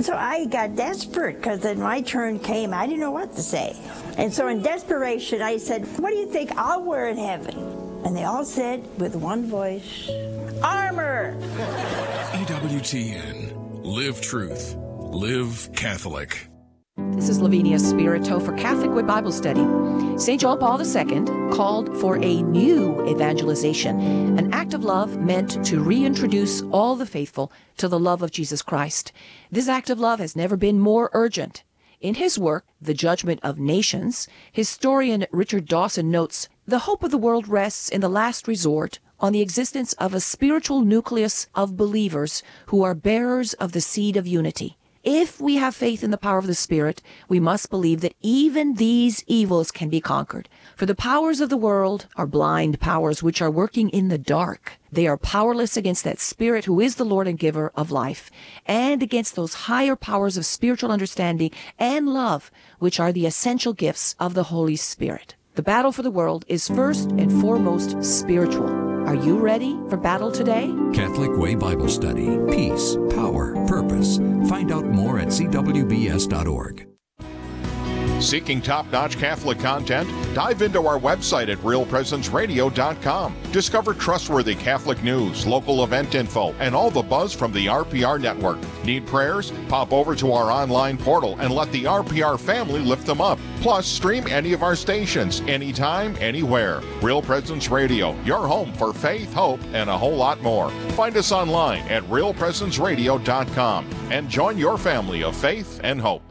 So I got desperate because then my turn came. I didn't know what to say. And so in desperation, I said, what do you think I'll wear in heaven? And they all said with one voice, armor. EWTN. Live truth. Live Catholic. This is Lavinia Spirito for Catholic Way Bible Study. St. John Paul II called for a new evangelization, an act of love meant to reintroduce all the faithful to the love of Jesus Christ. This act of love has never been more urgent. In his work, The Judgment of Nations, historian Richard Dawson notes, the hope of the world rests in the last resort on the existence of a spiritual nucleus of believers who are bearers of the seed of unity. If we have faith in the power of the Spirit, we must believe that even these evils can be conquered. For the powers of the world are blind powers which are working in the dark. They are powerless against that Spirit who is the Lord and giver of life, and against those higher powers of spiritual understanding and love, which are the essential gifts of the Holy Spirit. The battle for the world is first and foremost spiritual. Are you ready for battle today? Catholic Way Bible Study. Peace, power, purpose. Find out more at cwbs.org. Seeking top-notch Catholic content? Dive into our website at realpresenceradio.com. Discover trustworthy Catholic news, local event info, and all the buzz from the RPR network. Need prayers? Pop over to our online portal and let the RPR family lift them up. Plus, stream any of our stations, anytime, anywhere. Real Presence Radio, your home for faith, hope, and a whole lot more. Find us online at realpresenceradio.com and join your family of faith and hope.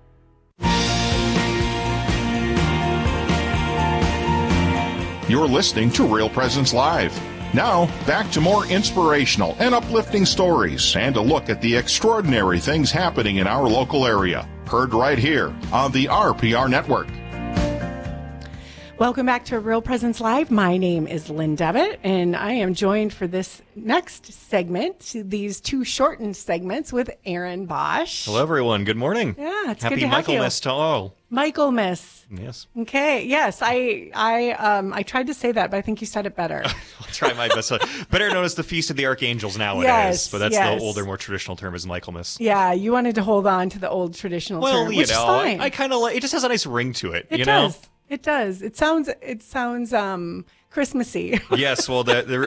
You're listening to Real Presence Live. Now, back to more inspirational and uplifting stories and a look at the extraordinary things happening in our local area. Heard right here on the RPR Network. Welcome back to Real Presence Live. My name is Lynn Devitt, and I am joined for this next segment, these two shortened segments, with Aaron Bosch. Hello, everyone. Good morning. Yeah, it's Happy good to have you. Michaelmas to all. Michaelmas. Yes. Okay. Yes, I tried to say that, but I think you said it better. I'll try my best. Better known as the Feast of the Archangels nowadays, yes, but that's yes. the older, more traditional term is Michaelmas. Yeah, you wanted to hold on to the old traditional term, which is fine. I kind of like it. Just has a nice ring to it. It does. It does. It sounds Christmassy. Yes. Well,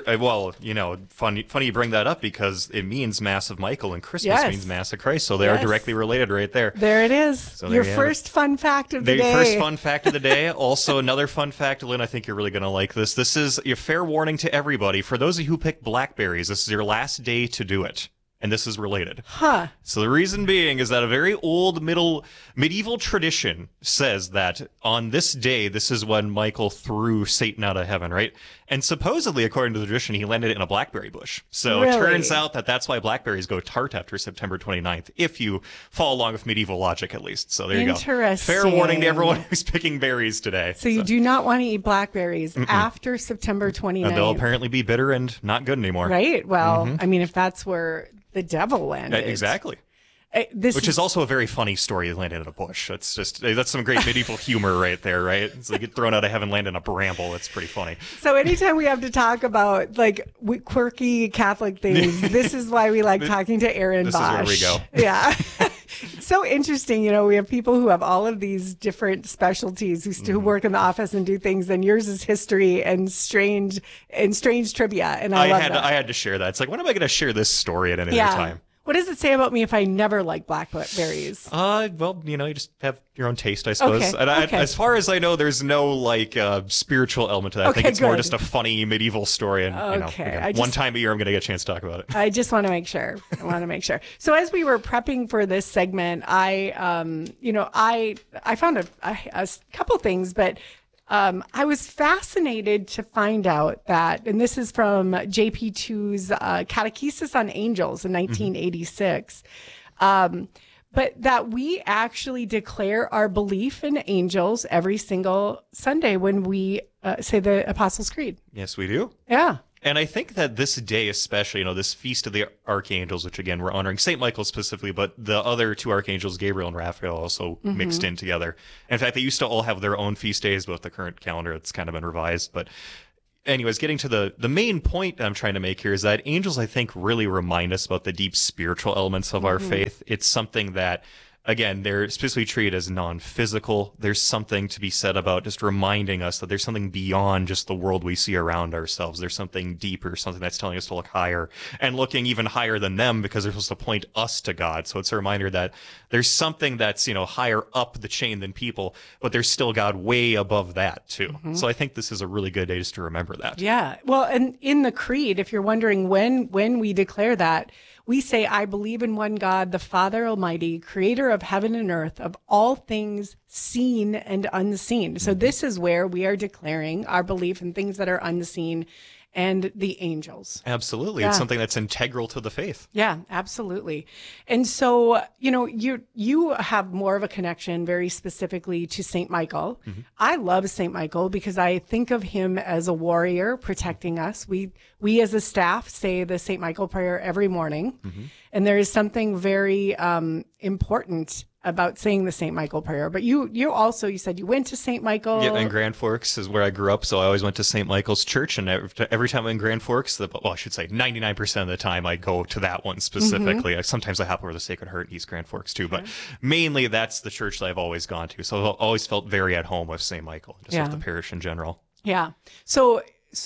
funny you bring that up because it means Mass of Michael and Christmas means Mass of Christ, so they are directly related right there. There it is. So your first fun fact of the day. First fun fact of the day. Also, another fun fact, Lynn, I think you're really going to like this. This is your fair warning to everybody. For those of you who pick blackberries, this is your last day to do it. And this is related. Huh. So the reason being is that a very old medieval tradition says that on this day, this is when Michael threw Satan out of heaven, right? And supposedly, according to the tradition, he landed in a blackberry bush. So It turns out that that's why blackberries go tart after September 29th, if you follow along with medieval logic, at least. So there you go. Interesting. Fair warning to everyone who's picking berries today. So you do not want to eat blackberries after September 29th. And they'll apparently be bitter and not good anymore. Right? Well, I mean, if that's where the devil landed. Exactly. Which is also a very funny story, landing in a bush. That's some great medieval humor right there, right? It's like get thrown out of heaven, land in a bramble. It's pretty funny. So anytime we have to talk about like quirky Catholic things, this is why we like talking to Aaron Bosch. This is where we go. Yeah. It's so interesting. You know, we have people who have all of these different specialties who work in the office and do things, and yours is history and strange trivia. And I love that. I had to share that. It's like, when am I going to share this story at any other time? What does it say about me if I never like blackberries? Well, you just have your own taste, I suppose. Okay. And as far as I know, there's no spiritual element to that. I think it's more just a funny medieval story. And one time a year, I'm going to get a chance to talk about it. I just want to make sure. So as we were prepping for this segment, I found a couple things, but I was fascinated to find out that, and this is from JP2's Catechesis on Angels in 1986, but that we actually declare our belief in angels every single Sunday when we say the Apostles' Creed. Yes, we do. Yeah. And I think that this day especially, this Feast of the Archangels, which again, we're honoring St. Michael specifically, but the other two archangels, Gabriel and Raphael, also mixed in together. In fact, they used to all have their own feast days, but with the current calendar, it's kind of been revised. But anyways, getting to the main point I'm trying to make here is that angels, I think, really remind us about the deep spiritual elements of our faith. It's something that, again, they're specifically treated as non-physical. There's something to be said about just reminding us that there's something beyond just the world we see around ourselves. There's something deeper, something that's telling us to look higher and looking even higher than them because they're supposed to point us to God. So it's a reminder that there's something that's, higher up the chain than people, but there's still God way above that too. So I think this is a really good day just to remember that. Yeah. Well, and in the creed, if you're wondering when we declare that, we say, I believe in one God, the Father Almighty, creator of heaven and earth, of all things seen and unseen. So this is where we are declaring our belief in things that are unseen and the angels. Absolutely. Yeah. It's something that's integral to the faith. Yeah, absolutely. And so, you have more of a connection very specifically to St. Michael. I love St. Michael because I think of him as a warrior protecting us. We as a staff say the St. Michael prayer every morning. And there is something very important about saying the St. Michael prayer. But you said you went to St. Michael. Yeah, and Grand Forks is where I grew up, so I always went to St. Michael's Church, and every time I'm in Grand Forks, I should say 99% of the time I go to that one specifically. Sometimes I hop over to the Sacred Heart in East Grand Forks too, but mainly that's the church that I've always gone to. So I've always felt very at home with St. Michael, just with the parish in general. Yeah. So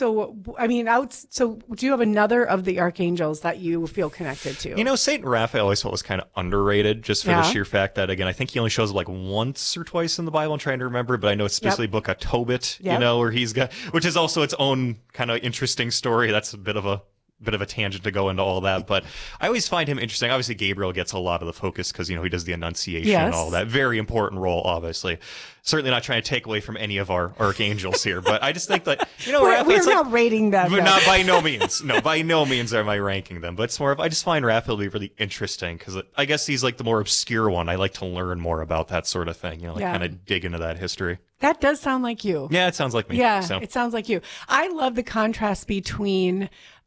do you have another of the archangels that you feel connected to? Saint Raphael I always felt was kind of underrated just for the sheer fact that, again, I think he only shows up like once or twice in the Bible. I'm trying to remember, but I know it's especially Book of Tobit, where he's got, which is also its own kind of interesting story. That's a bit of a tangent to go into all that, but I always find him interesting. Obviously, Gabriel gets a lot of the focus because, he does the Annunciation and all that. Very important role, obviously. Certainly not trying to take away from any of our archangels here, but I just think that, we're not rating them. But not by no means. No, by no means am I ranking them, but it's more of, I just find Raphael to be really interesting because I guess he's like the more obscure one. I like to learn more about that sort of thing, kind of dig into that history. That does sound like you. Yeah, it sounds like me. Yeah, it sounds like you. I love the contrast between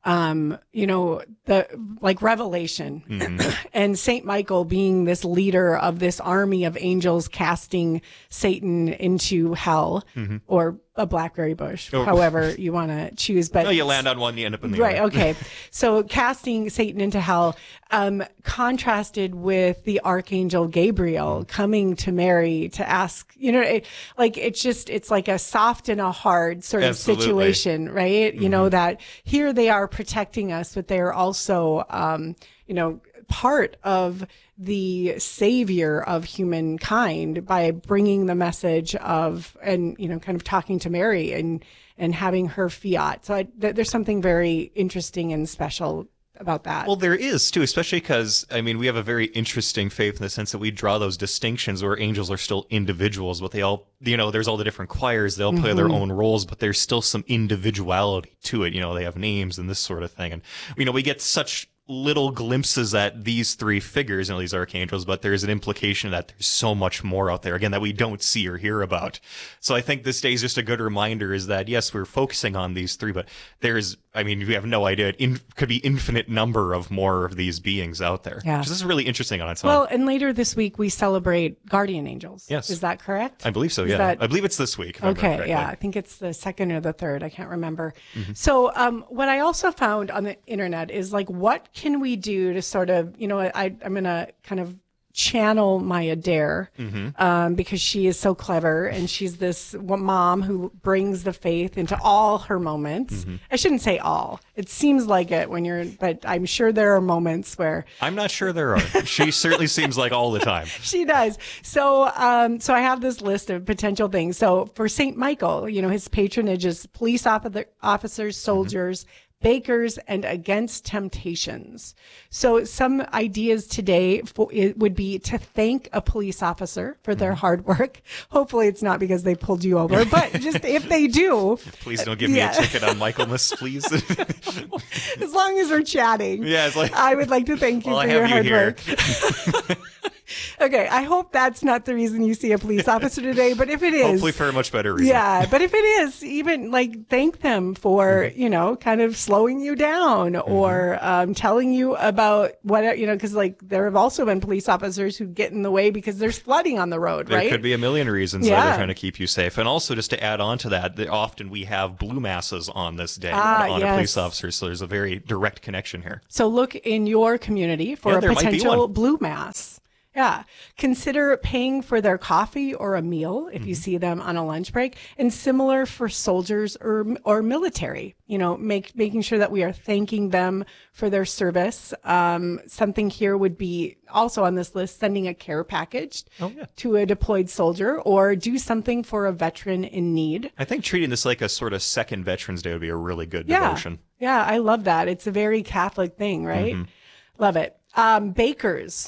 the Revelation and Saint Michael being this leader of this army of angels casting Satan into hell or a blackberry bush, however you want to choose. But you land on one, you end up in the right. other. Okay. So casting Satan into hell, contrasted with the archangel Gabriel coming to Mary to ask, it's like a soft and a hard sort of situation, right? That here they are protecting us, but they are also, part of the savior of humankind by bringing the message of, and, kind of talking to Mary and having her fiat. So there's something very interesting and special about that. Well, there is too, especially because, we have a very interesting faith in the sense that we draw those distinctions where angels are still individuals, but they all, there's all the different choirs, they all play their own roles, but there's still some individuality to it. They have names and this sort of thing. And, we get such little glimpses at these three figures, these archangels, but there's an implication that there's so much more out there, again, that we don't see or hear about. So I think this day is just a good reminder is that, yes, we're focusing on these three, but there's, we have no idea. It could be infinite number of more of these beings out there. Yeah. This is really interesting on its own. Well, and later this week, we celebrate guardian angels. Yes. Is that correct? I believe so, yeah. I believe it's this week. If I remember correctly. I think it's the 2nd or the 3rd. I can't remember. So what I also found on the internet is what can we do to sort of, I'm going to kind of channel Maya Dare because she is so clever and she's this mom who brings the faith into all her moments. I shouldn't say all. It seems like it but I'm sure there are moments where I'm not sure there are. She certainly seems like all the time. She does. So I have this list of potential things. So for St. Michael, his patronage is police officers, soldiers, bakers, and against temptations. So some ideas today would be to thank a police officer for their hard work. Hopefully it's not because they pulled you over, but just if they do. Please don't give me a ticket on Michaelmas, please. As long as we're chatting. Yeah, it's like, I would like to thank you for your hard work. Okay, I hope that's not the reason you see a police officer today, but if it is. Hopefully for a much better reason. Yeah, but if it is, even like thank them for, kind of slowing you down or telling you about what, because like there have also been police officers who get in the way because there's flooding on the road, right? There could be a million reasons why they're trying to keep you safe. And also just to add on to that, often we have blue masses on this day on a police officer, so there's a very direct connection here. So look in your community for a potential blue mass. Yeah. Consider paying for their coffee or a meal if you see them on a lunch break, and similar for soldiers or military, making sure that we are thanking them for their service. Something here would be also on this list, sending a care package to a deployed soldier or do something for a veteran in need. I think treating this like a sort of second Veterans Day would be a really good devotion. Yeah. I love that. It's a very Catholic thing, right? Love it. Bakers.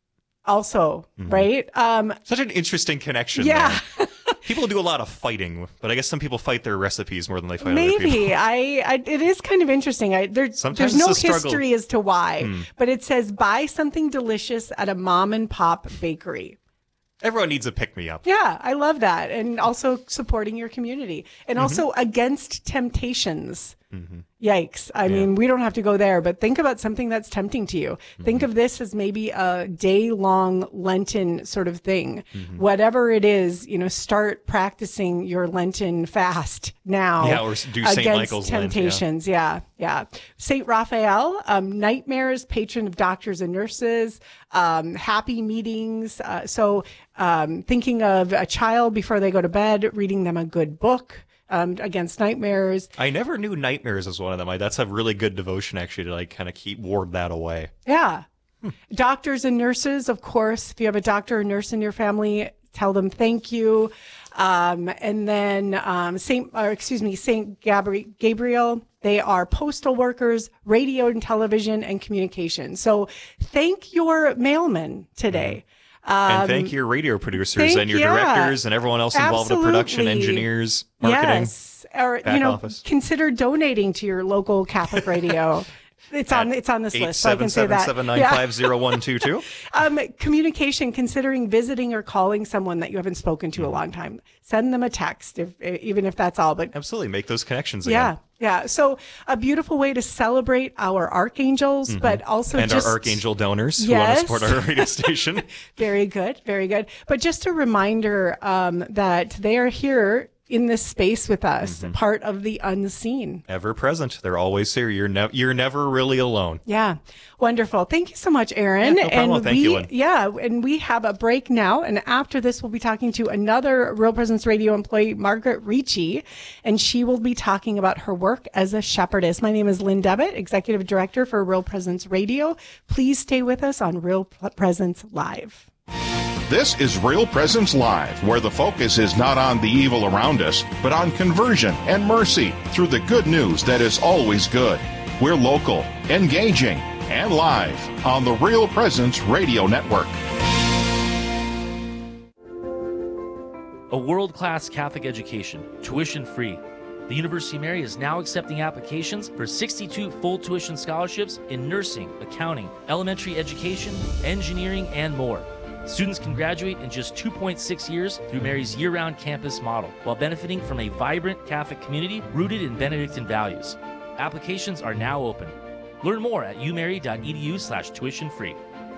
Also, right? Such an interesting connection. Yeah. People do a lot of fighting, but I guess some people fight their recipes more than they fight other people. Maybe. It is kind of interesting. There's no history as to why, but it says buy something delicious at a mom and pop bakery. Everyone needs a pick-me-up. Yeah, I love that. And also supporting your community. And also against temptations. Yikes. I mean, we don't have to go there, but think about something that's tempting to you. Think of this as maybe a day-long Lenten sort of thing. Whatever it is, start practicing your Lenten fast now. Yeah, or do St. Michael's temptations. Lent, yeah. St. Raphael, nightmares, patron of doctors and nurses, happy meetings. So thinking of a child before they go to bed, reading them a good book. Against nightmares. I never knew nightmares was one of them. That's a really good devotion, actually, to kind of ward that away. Yeah. Doctors and nurses, of course. If you have a doctor or nurse in your family, tell them thank you. And then Saint Gabriel. They are postal workers, radio and television, and communication. So thank your mailman today. And thank your radio producers and your directors and everyone else involved in production, engineers, marketing, or back office. Consider donating to your local Catholic radio. It's on this list, so I can say that. 877-795-0122. Communication, considering visiting or calling someone that you haven't spoken to a long time. Send them a text, even if that's all. But absolutely, make those connections again. Yeah. So a beautiful way to celebrate our archangels, but also our archangel donors who want to support our radio station. Very good. But just a reminder that they are here in this space with us, part of the unseen. Ever present. They're always here. You're never really alone. Yeah. Wonderful. Thank you so much, Aaron. Yeah, no problem. Thank you, Lynn. Yeah. And we have a break now. And after this, we'll be talking to another Real Presence Radio employee, Margaret Ricci, and she will be talking about her work as a shepherdess. My name is Lynn Devitt, Executive Director for Real Presence Radio. Please stay with us on Real Presence Live. This is Real Presence Live, where the focus is not on the evil around us, but on conversion and mercy through the good news that is always good. We're local, engaging, and live on the Real Presence Radio Network. A world-class Catholic education, tuition-free. The University of Mary is now accepting applications for 62 full tuition scholarships in nursing, accounting, elementary education, engineering, and more. Students can graduate in just 2.6 years through Mary's year-round campus model, while benefiting from a vibrant Catholic community rooted in Benedictine values. Applications are now open. Learn more at umary.edu/tuition-free.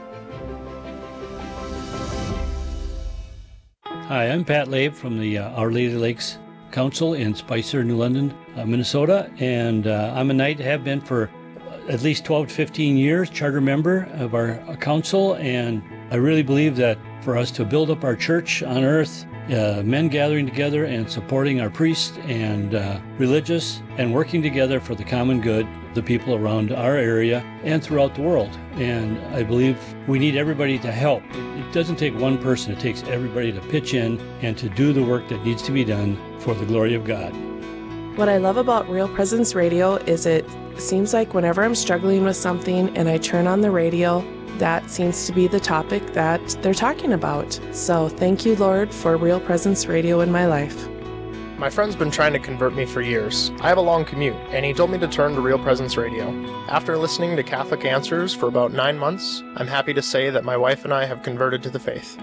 Hi, I'm Pat Labe from the Our Lady Lakes Council in Spicer, New London, Minnesota, and I'm a knight, have been for at least 12 to 15 years, charter member of our council, and I really believe that for us to build up our church on earth, men gathering together and supporting our priests and religious and working together for the common good, the people around our area and throughout the world. And I believe we need everybody to help. It doesn't take one person, it takes everybody to pitch in and to do the work that needs to be done for the glory of God. What I love about Real Presence Radio is it seems like whenever I'm struggling with something and I turn on the radio, that seems to be the topic that they're talking about. So thank you, Lord, for Real Presence Radio in my life. My friend's been trying to convert me for years. I have a long commute, and he told me to turn to Real Presence Radio. After listening to Catholic Answers for about 9 months, I'm happy to say that my wife and I have converted to the faith.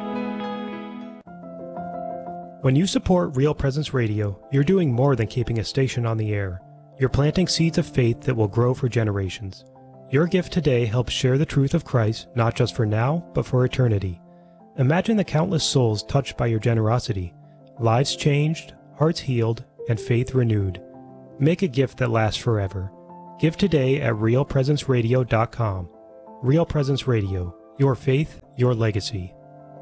When you support Real Presence Radio, you're doing more than keeping a station on the air. You're planting seeds of faith that will grow for generations. Your gift today helps share the truth of Christ, not just for now, but for eternity. Imagine the countless souls touched by your generosity, lives changed, hearts healed, and faith renewed. Make a gift that lasts forever. Give today at realpresenceradio.com. Real Presence Radio, your faith, your legacy.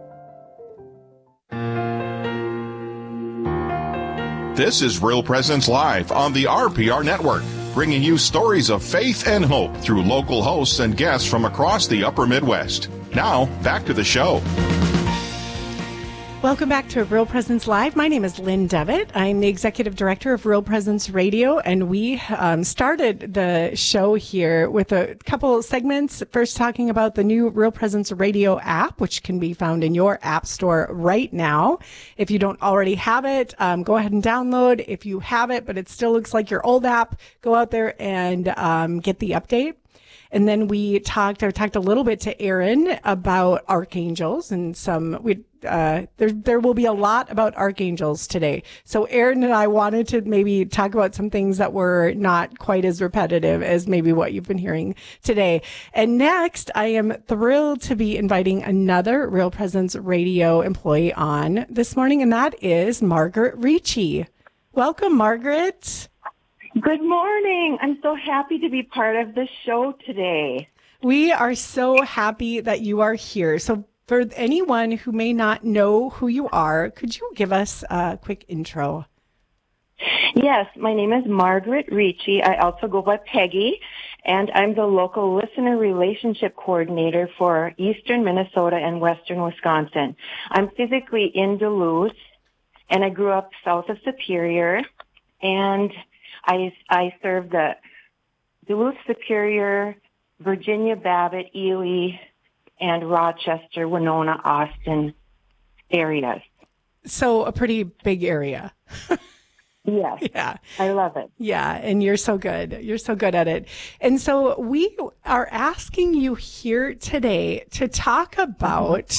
This is Real Presence Live on the RPR Network, bringing you stories of faith and hope through local hosts and guests from across the upper Midwest. Now, back to the show. Welcome back to Real Presence Live. My name is Lynn Devitt. I'm the Executive Director of Real Presence Radio, and we started the show here with a couple segments. First, talking about the new Real Presence Radio app, which can be found in your app store right now. If you don't already have it, go ahead and download. If you have it, but it still looks like your old app, go out there and get the update. And then I talked a little bit to Aaron about archangels and there will be a lot about archangels today. So Aaron and I wanted to maybe talk about some things that were not quite as repetitive as maybe what you've been hearing today. And next, I am thrilled to be inviting another Real Presence Radio employee on this morning, and that is Margaret Ricci. Welcome, Margaret. Good morning. I'm so happy to be part of the show today. We are so happy that you are here. So for anyone who may not know who you are, could you give us a quick intro? Yes, my name is Margaret Ricci. I also go by Peggy, and I'm the local listener relationship coordinator for Eastern Minnesota and Western Wisconsin. I'm physically in Duluth, and I grew up south of Superior, and I serve the Duluth, Superior, Virginia, Babbitt, Ely, and Rochester, Winona, Austin areas. So a pretty big area. Yes. Yeah. I love it. Yeah. And you're so good. You're so good at it. And so we are asking you here today to talk about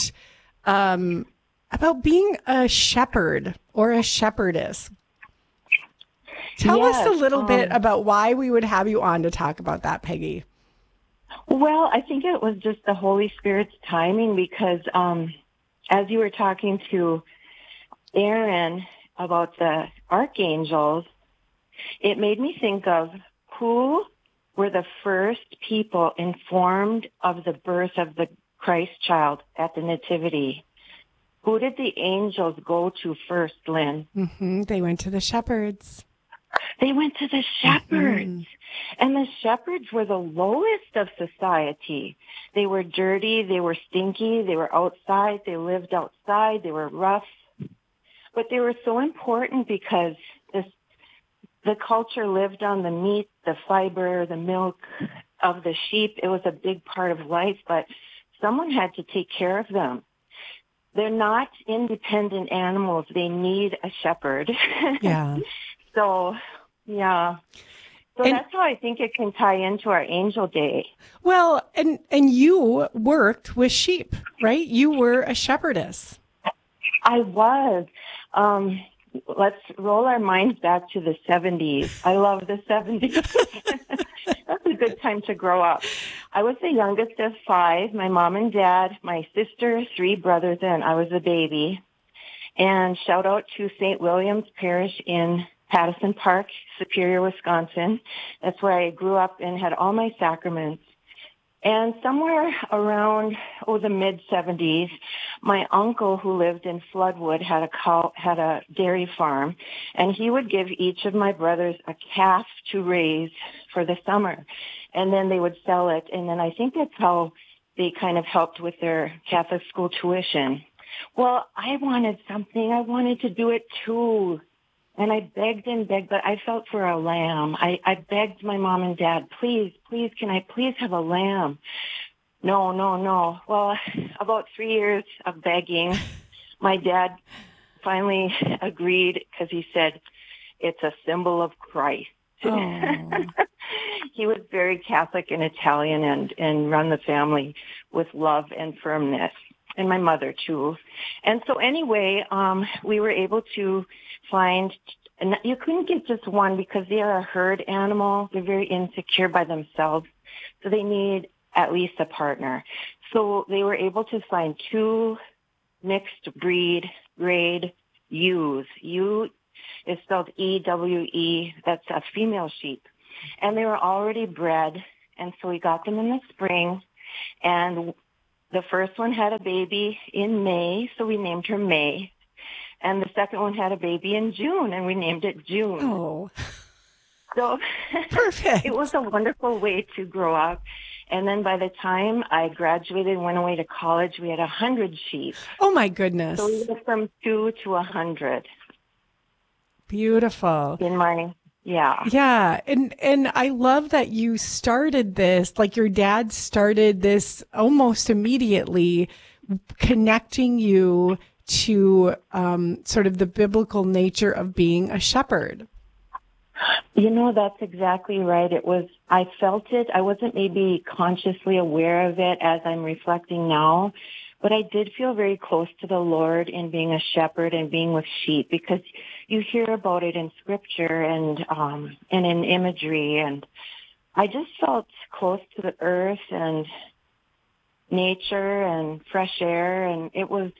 being a shepherd or a shepherdess. Tell us a little bit about why we would have you on to talk about that, Peggy. Well, I think it was just the Holy Spirit's timing because as you were talking to Aaron about the archangels, it made me think of who were the first people informed of the birth of the Christ child at the Nativity. Who did the angels go to first, Lynn? Mm-hmm. They went to the shepherds. They went to the shepherds. Mm-hmm. And the shepherds were the lowest of society. They were dirty, they were stinky, they were outside, they lived outside, they were rough. But they were so important because the culture lived on the meat, the fiber, the milk of the sheep. It was a big part of life, but someone had to take care of them. They're not independent animals. They need a shepherd. Yeah. So, yeah. So that's how I think it can tie into our Angel Day. Well, and you worked with sheep, right? You were a shepherdess. I was. Let's roll our minds back to the 70s. I love the 70s. That's a good time to grow up. I was the youngest of 5. My mom and dad, my sister, 3 brothers, and I was a baby. And shout out to St. William's Parish in Pattison Park, Superior, Wisconsin. That's where I grew up and had all my sacraments. And somewhere around, the mid-70s, my uncle who lived in Floodwood had a dairy farm, and he would give each of my brothers a calf to raise for the summer. And then they would sell it, and then I think that's how they kind of helped with their Catholic school tuition. Well, I wanted something. I wanted to do it too. And I begged and begged, but I felt for a lamb. I begged my mom and dad, please, can I please have a lamb? No. Well, about 3 years of begging, my dad finally agreed because he said, it's a symbol of Christ. Oh. He was very Catholic and Italian and run the family with love and firmness, and my mother too. And so anyway, we were able to find, and you couldn't get just one because they are a herd animal. They're very insecure by themselves, so they need at least a partner. So they were able to find 2 mixed breed grade ewes. Ewe is spelled E-W-E. That's a female sheep. And they were already bred, and so we got them in the spring. And the first one had a baby in May, so we named her May. And the second one had a baby in June, and we named it June. Oh, so perfect. It was a wonderful way to grow up. And then by the time I graduated and went away to college, we had 100 sheep. Oh, my goodness. So we went from 2 to 100. Beautiful. In my, yeah. Yeah. And I love that you started this, like your dad started this almost immediately, connecting you to sort of the biblical nature of being a shepherd. You know, that's exactly right. I felt it. I wasn't maybe consciously aware of it as I'm reflecting now, but I did feel very close to the Lord in being a shepherd and being with sheep, because you hear about it in scripture and in imagery. And I just felt close to the earth and nature and fresh air. And it was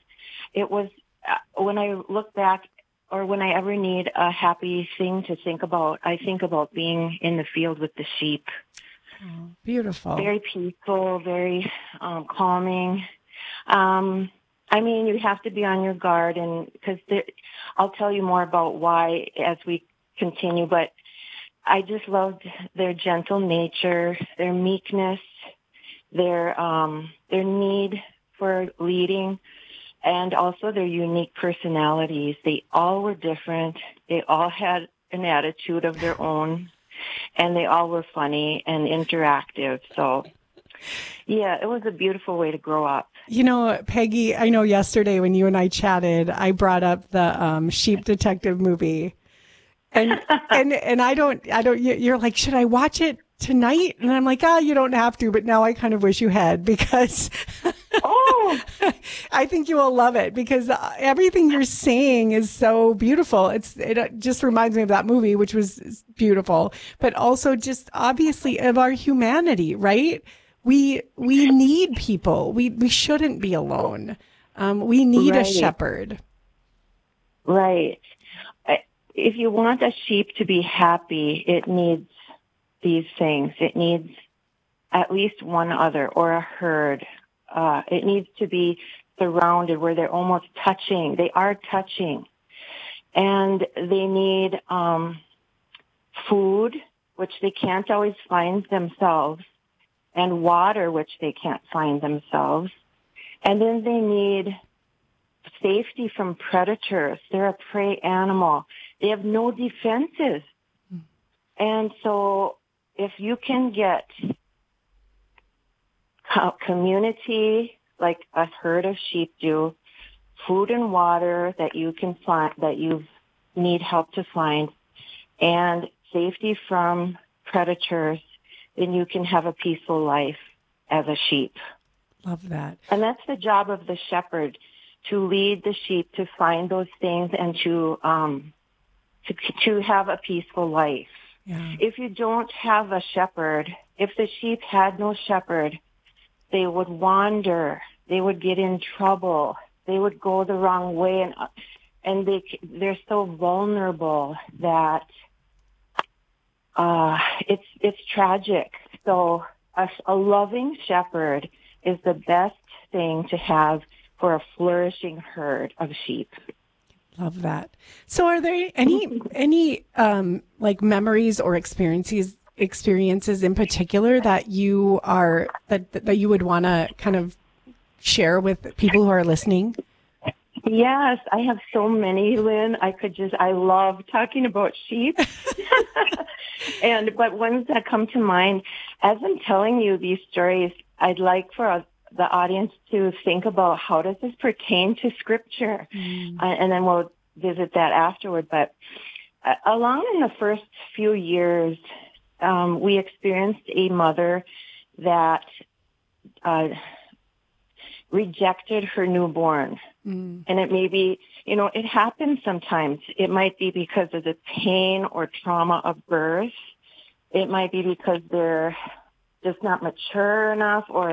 when I look back, or when I ever need a happy thing to think about, I think about being in the field with the sheep. Oh, beautiful. Very peaceful, very calming. I mean, you have to be on your guard, and because I'll tell you more about why as we continue, but I just loved their gentle nature, their meekness, their need for leading, and also their unique personalities. They all were different. They all had an attitude of their own, and they all were funny and interactive. So, yeah, it was a beautiful way to grow up. You know, Peggy, I know yesterday when you and I chatted, I brought up the Sheep Detective movie. And I don't, you're like, should I watch it tonight? And I'm like, you don't have to, but now I kind of wish you had, because I think you will love it, because everything you're saying is so beautiful. It just reminds me of that movie, which was beautiful, but also just obviously of our humanity, right? We need people. We shouldn't be alone. We need a shepherd. Right. If you want a sheep to be happy, it needs these things. It needs at least one other, or a herd. It needs to be surrounded where they're almost touching. They are touching. And they need food, which they can't always find themselves, and water, which they can't find themselves. And then they need safety from predators. They're a prey animal. They have no defenses. And so if you can get community, like a herd of sheep do, food and water that you can find, that you need help to find, and safety from predators, then you can have a peaceful life as a sheep. Love that. And that's the job of the shepherd, to lead the sheep to find those things and to have a peaceful life. Yeah. If you don't have a shepherd, if the sheep had no shepherd, they would wander. They would get in trouble. They would go the wrong way, and they're so vulnerable that it's tragic. So a loving shepherd is the best thing to have for a flourishing herd of sheep. Love that. So are there any like memories or experiences in particular that you that you would want to kind of share with people who are listening? Yes, I have so many, Lynn. I love talking about sheep. But ones that come to mind, as I'm telling you these stories, I'd like for the audience to think about how does this pertain to Scripture, and then we'll visit that afterward. But along in the first few years, we experienced a mother that rejected her newborn. And it may be, it happens sometimes. It might be because of the pain or trauma of birth. It might be because they're just not mature enough, or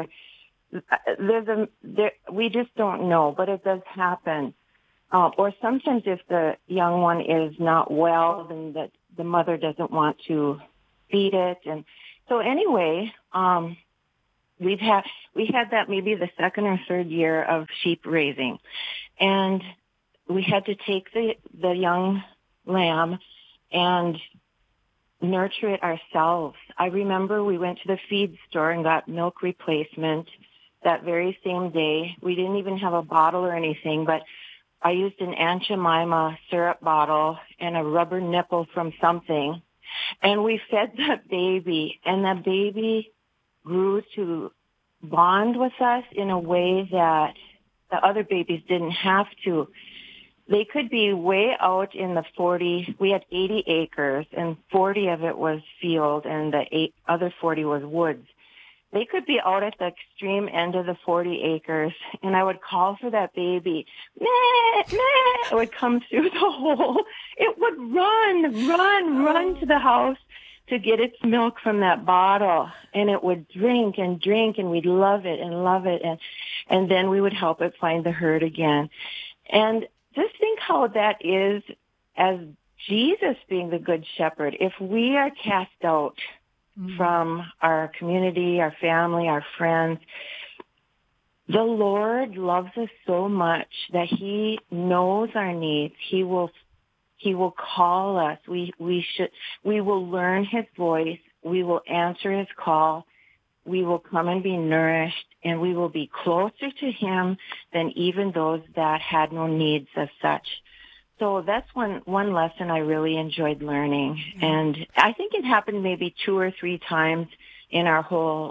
we just don't know, but it does happen. Or sometimes if the young one is not well, then the mother doesn't want to feed it. And so anyway, we had that maybe the second or third year of sheep raising, and we had to take the young lamb and nurture it ourselves. I remember we went to the feed store and got milk replacement that very same day. We didn't even have a bottle or anything, but I used an Aunt Jemima syrup bottle and a rubber nipple from something, and we fed that baby, and that baby grew to bond with us in a way that the other babies didn't have to. They could be way out in the 40, we had 80 acres, and 40 of it was field, and the other 40 was woods. They could be out at the extreme end of the 40 acres, and I would call for that baby. Meh, meh. It would come through the hole. It would run to the house to get its milk from that bottle, and it would drink, and we'd love it, and then we would help it find the herd again. And just think how that is as Jesus being the good shepherd. If we are cast out from our community, our family, our friends, the Lord loves us so much that He knows our needs. He will call us. We will learn His voice. We will answer His call. We will come and be nourished, and we will be closer to Him than even those that had no needs as such. So that's one lesson I really enjoyed learning. And I think it happened maybe 2 or 3 times in our whole,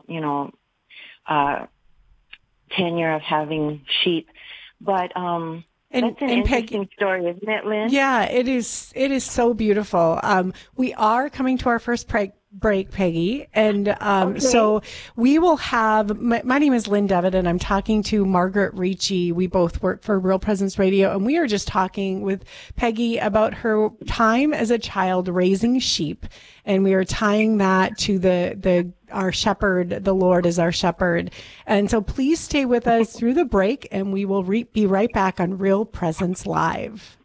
tenure of having sheep. But that's an interesting story, isn't it, Lynn? Yeah, it is. It is so beautiful. We are coming to our first break, Peggy. And so we will have, my name is Lynn Devitt, and I'm talking to Margaret Ricci. We both work for Real Presence Radio, and we are just talking with Peggy about her time as a child raising sheep. And we are tying that to our shepherd, the Lord is our shepherd. And so please stay with us through the break, and we will be right back on Real Presence Live.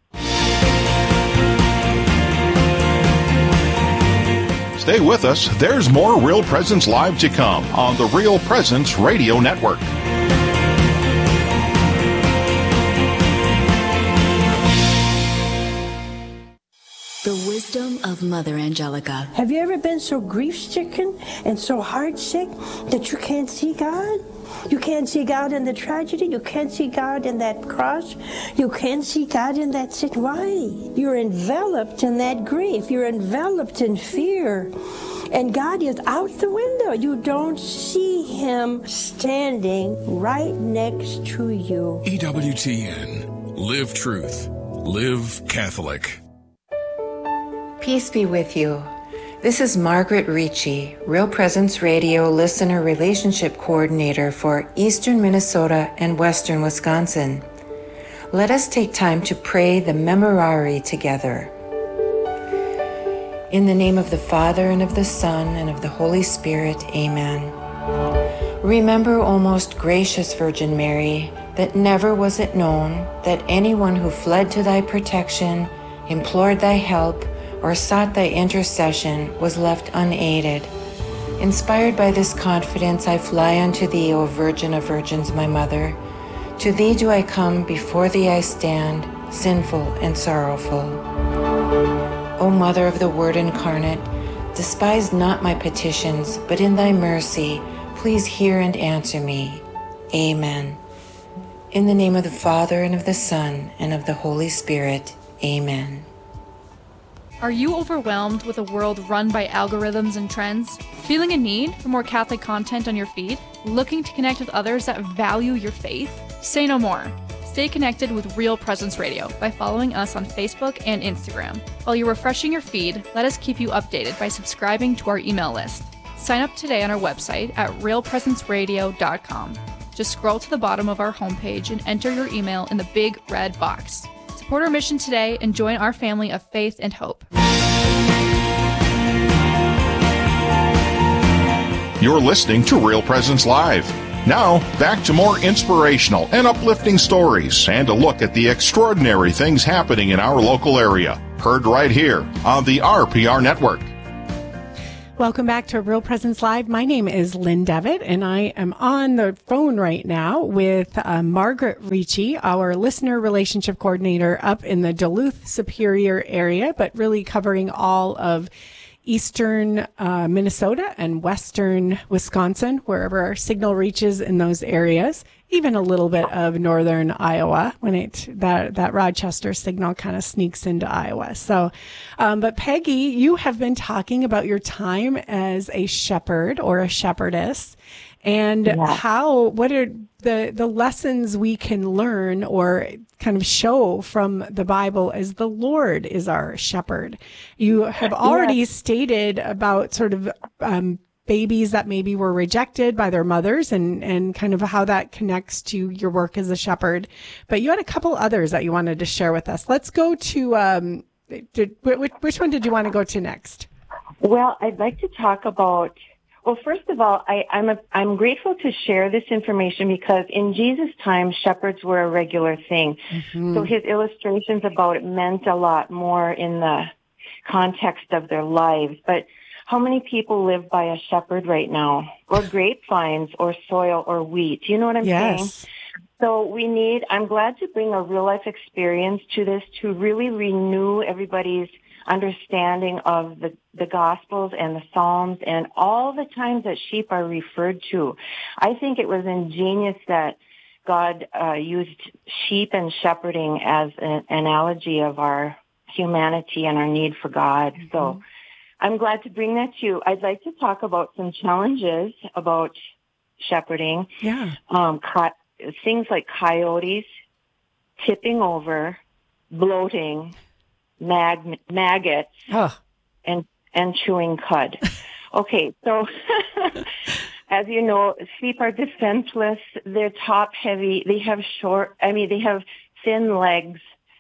Stay with us. There's more Real Presence Live to come on the Real Presence Radio Network. The wisdom of Mother Angelica. Have you ever been so grief-stricken and so heart-sick that you can't see God? You can't see God in the tragedy. You can't see God in that cross. You can't see God in that sick. Why? You're enveloped in that grief. You're enveloped in fear. And God is out the window. You don't see Him standing right next to you. EWTN. Live truth. Live Catholic. Peace be with you. This is Margaret Ricci, Real Presence Radio Listener Relationship Coordinator for Eastern Minnesota and Western Wisconsin. Let us take time to pray the Memorare together. In the name of the Father, and of the Son, and of the Holy Spirit, Amen. Remember, O most gracious Virgin Mary, that never was it known that anyone who fled to thy protection, implored thy help, or sought thy intercession was left unaided. Inspired by this confidence, I fly unto thee, O Virgin of Virgins, my Mother. To thee do I come, before thee I stand, sinful and sorrowful. O Mother of the Word incarnate, despise not my petitions, but in thy mercy, please hear and answer me. Amen. In the name of the Father, and of the Son, and of the Holy Spirit. Amen. Are you overwhelmed with a world run by algorithms and trends? Feeling a need for more Catholic content on your feed? Looking to connect with others that value your faith? Say no more. Stay connected with Real Presence Radio by following us on Facebook and Instagram. While you're refreshing your feed, let us keep you updated by subscribing to our email list. Sign up today on our website at realpresenceradio.com. Just scroll to the bottom of our homepage and enter your email in the big red box. Support our mission today and join our family of faith and hope. You're listening to Real Presence Live. Now, back to more inspirational and uplifting stories and a look at the extraordinary things happening in our local area. Heard right here on the RPR Network. Welcome back to Real Presence Live. My name is Lynn Devitt, and I am on the phone right now with Margaret Ricci, our listener relationship coordinator up in the Duluth Superior area, but really covering all of eastern Minnesota and western Wisconsin, wherever our signal reaches in those areas, even a little bit of northern Iowa when that Rochester signal kind of sneaks into Iowa. So, but Peggy, you have been talking about your time as a shepherd or a shepherdess, and what are the lessons we can learn or kind of show from the Bible as the Lord is our shepherd. You have already stated about sort of babies that maybe were rejected by their mothers and kind of how that connects to your work as a shepherd. But you had a couple others that you wanted to share with us. Let's go to, which one did you want to go to next? Well, I'd like to talk about, well, first of all, I'm grateful to share this information because in Jesus' time, shepherds were a regular thing. Mm-hmm. So his illustrations about it meant a lot more in the context of their lives. But how many people live by a shepherd right now? Or grapevines or soil or wheat? You know what I'm saying? So I'm glad to bring a real life experience to this to really renew everybody's understanding of the Gospels and the Psalms and all the times that sheep are referred to. I think it was ingenious that God used sheep and shepherding as an analogy of our humanity and our need for God. Mm-hmm. So I'm glad to bring that to you. I'd like to talk about some challenges about shepherding. Yeah. Things like coyotes, tipping over, bloating, maggots, and chewing cud. Okay, so as you know, sheep are defenseless. They're top heavy. They have thin legs.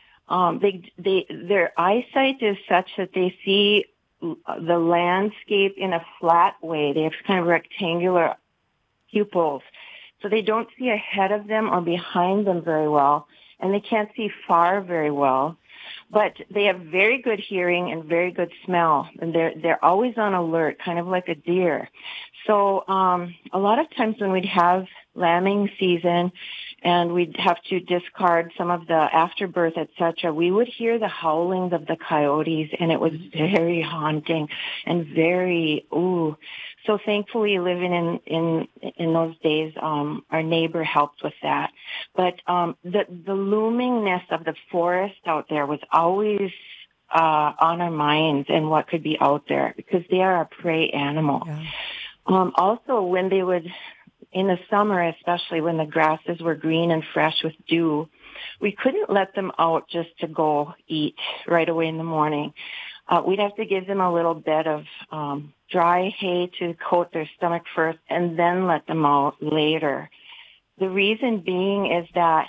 Their eyesight is such that they see the landscape in a flat way. They have kind of rectangular pupils. So they don't see ahead of them or behind them very well, and they can't see far very well. But they have very good hearing and very good smell, and they're always on alert, kind of like a deer. So a lot of times when we'd have lambing season and we'd have to discard some of the afterbirth, etc., we would hear the howlings of the coyotes, and it was very haunting and very So thankfully, living in those days, our neighbor helped with that. But the loomingness of the forest out there was always on our minds and what could be out there because they are a prey animal. Yeah. Also, when they would, in the summer, especially when the grasses were green and fresh with dew, we couldn't let them out just to go eat right away in the morning. We'd have to give them a little bit of dry hay to coat their stomach first and then let them out later. The reason being is that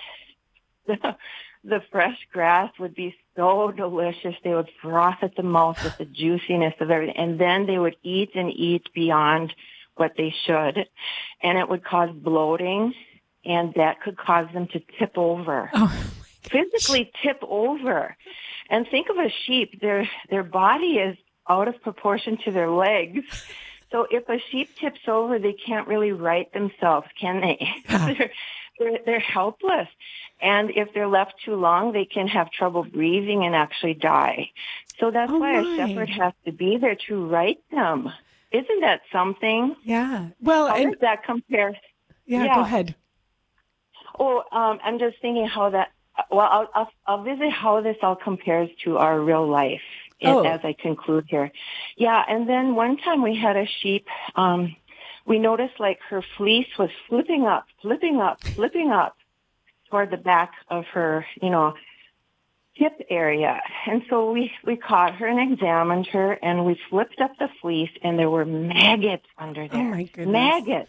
the fresh grass would be so delicious. They would froth at the mouth with the juiciness of everything. And then they would eat and eat beyond what they should. And it would cause bloating, and that could cause them to tip over. Physically tip over. And think of a sheep. Their body is out of proportion to their legs. So if a sheep tips over, they can't really right themselves, can they? They're helpless. And if they're left too long, they can have trouble breathing and actually die. So that's why a shepherd has to be there to right them. Isn't that something? Yeah. Well, how does that compare? Yeah, go ahead. Oh, I'm just thinking how that. Well, I'll visit how this all compares to our real life as I conclude here. Yeah, and then one time we had a sheep, we noticed like her fleece was flipping up toward the back of her, hip area. And so we caught her and examined her, and we flipped up the fleece, and there were maggots under there. Oh, my goodness. Maggots.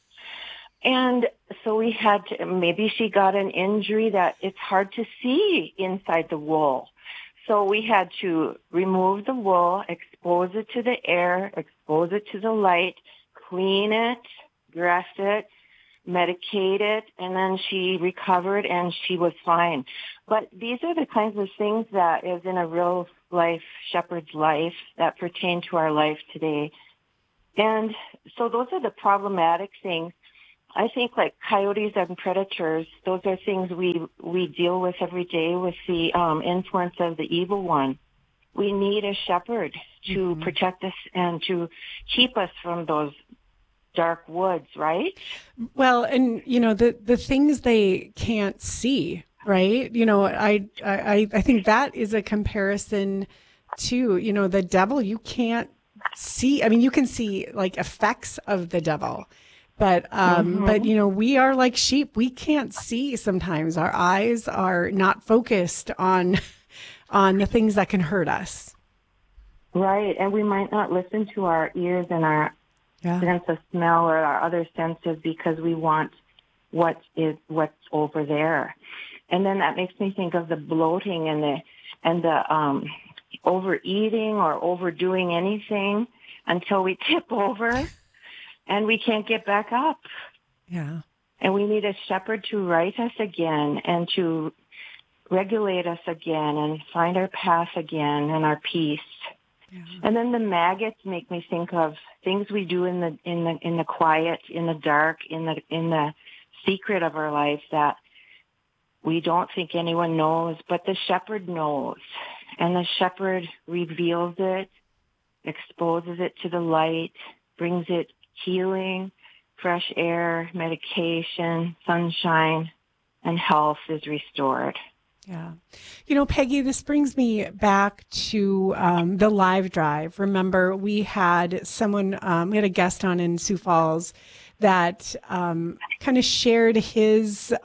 And so we had to, maybe she got an injury that it's hard to see inside the wool. So we had to remove the wool, expose it to the air, expose it to the light, clean it, dress it, medicate it, and then she recovered and she was fine. But these are the kinds of things that is in a real life shepherd's life that pertain to our life today. And so those are the problematic things. I think like coyotes and predators, those are things we deal with every day with the influence of the evil one. We need a shepherd to protect us and to keep us from those dark woods, right? Well, and the things they can't see, right? I think that is a comparison to, the devil. You can't see. I mean, you can see like effects of the devil. But we are like sheep. We can't see sometimes. Our eyes are not focused on the things that can hurt us. Right, and we might not listen to our ears and our sense of smell or our other senses because we want what's over there. And then that makes me think of the bloating and the overeating or overdoing anything until we tip over. And we can't get back up. Yeah. And we need a shepherd to right us again and to regulate us again and find our path again and our peace. Yeah. And then the maggots make me think of things we do in the quiet, in the dark, in the secret of our life that we don't think anyone knows, but the shepherd knows. And the shepherd reveals it, exposes it to the light, brings it healing, fresh air, medication, sunshine, and health is restored. Yeah. Peggy, this brings me back to the live drive. Remember, we had someone, we had a guest on in Sioux Falls that kind of shared he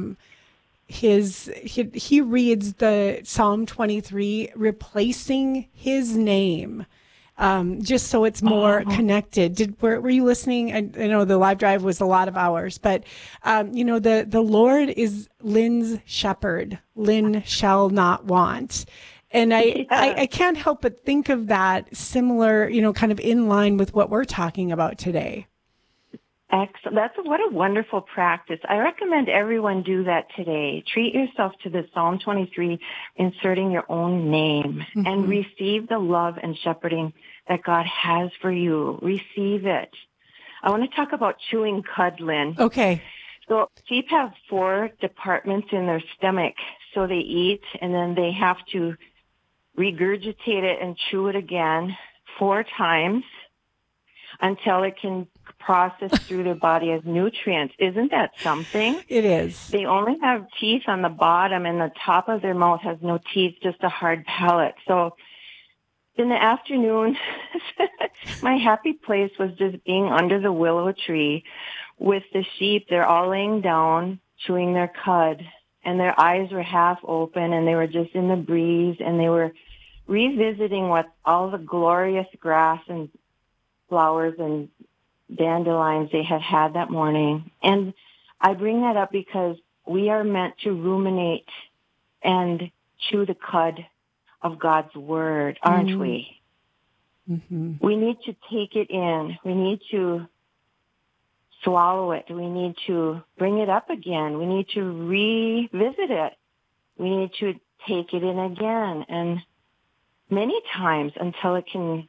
reads the Psalm 23, replacing his name. Just so it's more connected. Were you listening? I know the live drive was a lot of hours, but the Lord is Lynn's shepherd. Lynn shall not want. And I can't help but think of that similar, kind of in line with what we're talking about today. Excellent. What a wonderful practice. I recommend everyone do that today. Treat yourself to the Psalm 23, inserting your own name, and receive the love and shepherding that God has for you. Receive it. I want to talk about chewing cud, Lynn. Okay. So sheep have 4 departments in their stomach. So they eat, and then they have to regurgitate it and chew it again 4 times until it can process through their body as nutrients. Isn't that something? It is. They only have teeth on the bottom, and the top of their mouth has no teeth, just a hard palate. So in the afternoon, my happy place was just being under the willow tree with the sheep. They're all laying down, chewing their cud, and their eyes were half open, and they were just in the breeze, and they were revisiting what all the glorious grass and flowers and dandelions they had that morning. And I bring that up because we are meant to ruminate and chew the cud of God's word, aren't we? Mm-hmm. We need to take it in. We need to swallow it. We need to bring it up again. We need to revisit it. We need to take it in again and many times until it can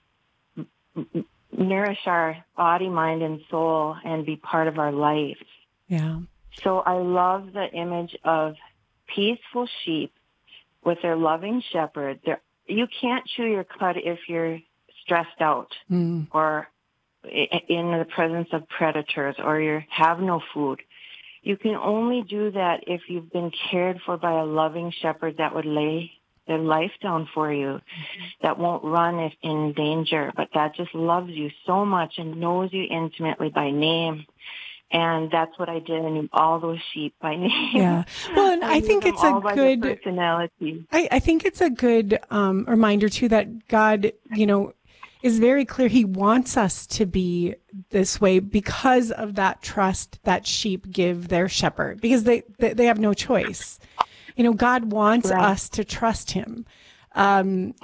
nourish our body, mind, and soul and be part of our life. Yeah. So I love the image of peaceful sheep with their loving shepherd. You can't chew your cud if you're stressed out or in the presence of predators or you have no food. You can only do that if you've been cared for by a loving shepherd that would lay their life down for you, that won't run if in danger, but that just loves you so much and knows you intimately by name. And that's what I did. I knew all those sheep by name. Yeah. Well, and I think it's a good personality. I think it's a good reminder too that God, is very clear. He wants us to be this way because of that trust that sheep give their shepherd, because they have no choice. God wants us to trust him. And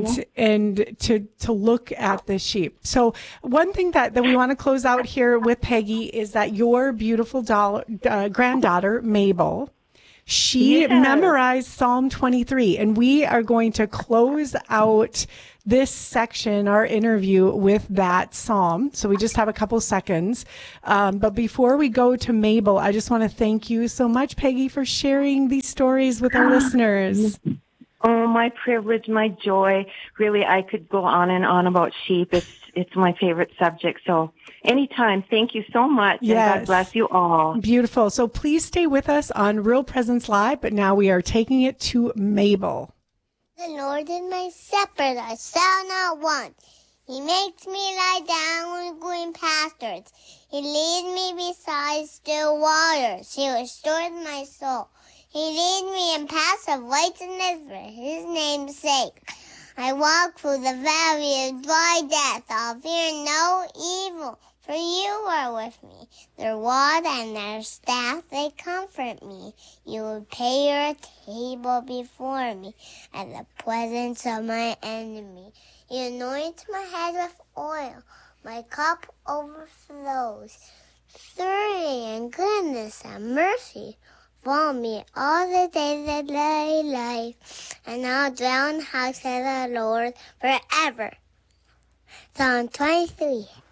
to look at the sheep. So one thing that we want to close out here with Peggy is that your beautiful granddaughter, Mabel, she memorized Psalm 23, and we are going to close out this section, our interview, with that psalm. So we just have a couple seconds. But before we go to Mabel, I just want to thank you so much, Peggy, for sharing these stories with our listeners. Oh, my privilege, my joy. Really, I could go on and on about sheep. It's my favorite subject. So anytime, thank you so much. Yes. And God bless you all. Beautiful. So please stay with us on Real Presence Live, but now we are taking it to Mabel. The Lord is my shepherd, I shall not want. He makes me lie down in green pastures. He leads me beside still waters. He restores my soul. He leads me in paths of righteousness for his name's sake. I walk through the valley of dry death. I'll fear no evil, for you are with me. Their rod and their staff, they comfort me. You will prepare a table before me at the presence of my enemy. You anoint my head with oil. My cup overflows. Surely in goodness and mercy follow me all the days of my life, and I'll dwell in the house of the Lord forever. Psalm 23.